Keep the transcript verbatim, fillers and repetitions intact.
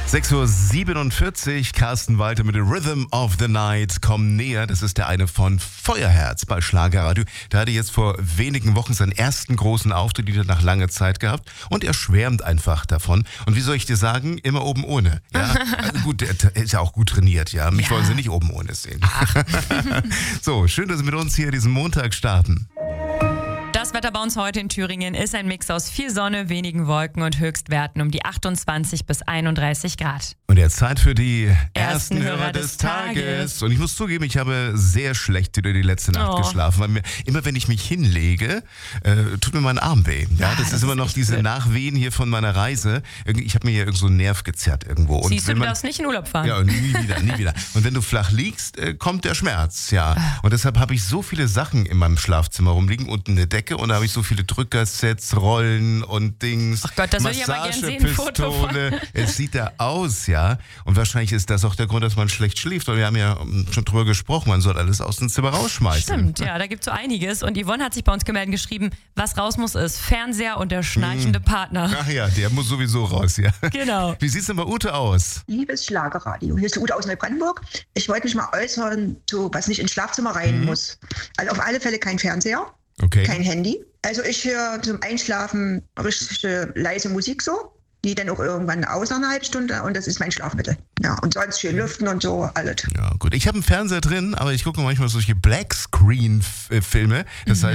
sechs Uhr siebenundvierzig, Carsten Walter mit dem Rhythm of the Night. Komm näher, das ist der eine von Feuerherz bei Schlagerradio. Der hatte jetzt vor wenigen Wochen seinen ersten großen Auftritt wieder nach langer Zeit gehabt und er schwärmt einfach davon. Und wie soll ich dir sagen, immer oben ohne. Ja? Also gut, er ist ja auch gut trainiert, ja. Mich ja. wollen sie nicht oben ohne sehen. So, schön, dass Sie mit uns hier diesen Montag starten. Das Wetter bei uns heute in Thüringen ist ein Mix aus viel Sonne, wenigen Wolken und Höchstwerten um die achtundzwanzig bis einunddreißig Grad. Und jetzt Zeit für die ersten, Ersten Hörer, Hörer des, des Tages. Tages. Und ich muss zugeben, ich habe sehr schlecht über die letzte Nacht Oh. geschlafen. Weil mir, immer wenn ich mich hinlege, äh, tut mir mein Arm weh. Ja, Ah, das, das ist immer ist noch echt diese blöd. Nachwehen hier von meiner Reise. Irgendwie- Ich habe mir hier irgend so einen Nerv gezerrt irgendwo. Und Siehst du, wenn du man- darfst nicht in Urlaub fahren. Ja, und nie wieder, nie wieder. Und wenn du flach liegst, äh, kommt der Schmerz, ja. Und deshalb habe ich so viele Sachen in meinem Schlafzimmer rumliegen und eine Decke und da habe ich so viele Drückersets, Rollen und Dings. Ach Gott, das würde ich aber gern sehen, ein Foto von. Massagepistole. Es sieht da aus, ja. Und wahrscheinlich ist das auch der Grund, dass man schlecht schläft. Und wir haben ja ähm, schon drüber gesprochen, man soll alles aus dem Zimmer rausschmeißen. Stimmt, ja, da gibt es so einiges. Und Yvonne hat sich bei uns gemeldet und geschrieben, was raus muss, ist Fernseher und der schnarchende Partner. Ach ja, der muss sowieso raus, ja. Genau. Wie sieht's denn bei Ute aus? Liebes Schlagerradio, hier ist die Ute aus Neubrandenburg. Ich wollte mich mal äußern, so, was nicht ins Schlafzimmer rein muss. Also auf alle Fälle kein Fernseher, Okay. kein Handy. Also ich höre zum Einschlafen richtig äh, leise Musik so, die dann auch irgendwann aus nach einer halben Stunde und das ist mein Schlafmittel. Ja, und sonst schön lüften und so, alles. Ja, gut. Ich habe einen Fernseher drin, aber ich gucke manchmal solche Blackscreen-Filme. Das heißt,